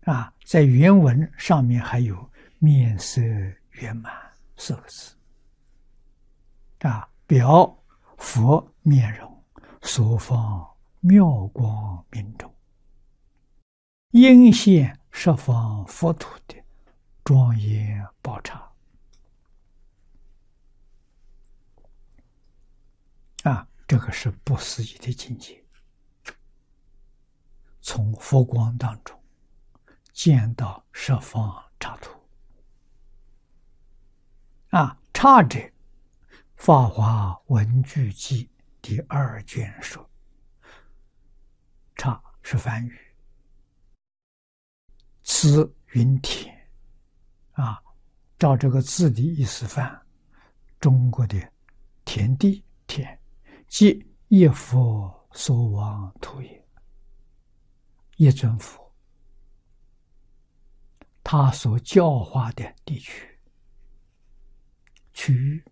在原文上面还有面色圆满四个字，表佛面容，所放妙光明中，应现十方佛土的庄严宝刹。这个是不思议的境界，从佛光当中见到十方刹土。刹者，《法华文具记》第2卷说，刹是梵语，此云田，照这个字的意思翻，中国的田地，田即一佛所往土也，一尊佛他所教化的地区域，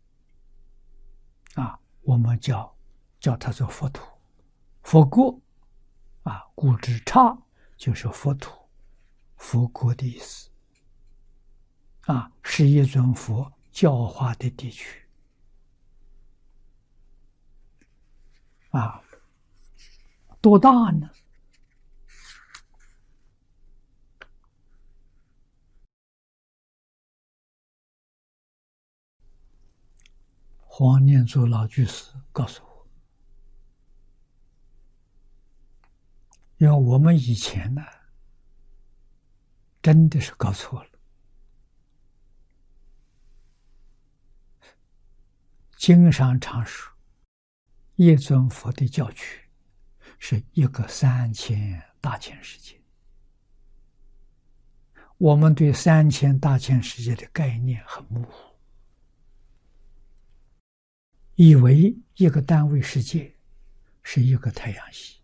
我们叫它做佛土、佛国，故知刹就是佛土、佛国的意思，是一尊佛教化的地区，多大呢？黄念祖老居士告诉我，因为我们以前呢，真的是搞错了。经上常说，一尊佛的教区是一个3000大千世界。我们对3000大千世界的概念很模糊，以为一个单位世界是一个太阳系，